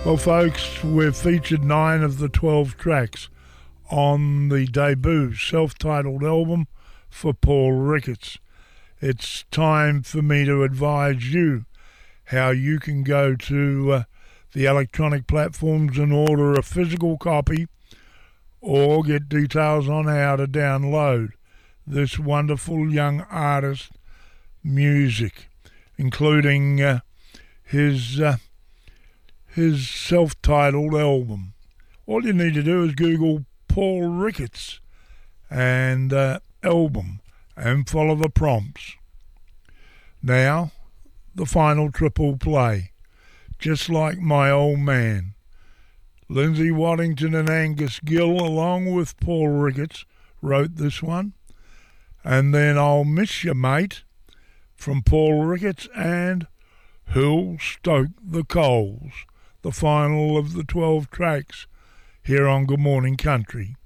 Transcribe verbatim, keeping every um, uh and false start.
Well, folks, we've featured nine of the twelve tracks on the debut self-titled album for Paul Ricketts. It's time for me to advise you how you can go to uh, the electronic platforms and order a physical copy or get details on how to download this wonderful young artist's music, including uh, his... Uh, his self-titled album. All you need to do is Google Paul Ricketts and uh, album and follow the prompts. Now, the final triple play. Just Like My Old Man. Lindsay Waddington and Angus Gill, along with Paul Ricketts, wrote this one. And then I'll Miss You, Mate, from Paul Ricketts, and Who'll Stoke the Coals, the final of the twelve tracks here on Good Morning Country.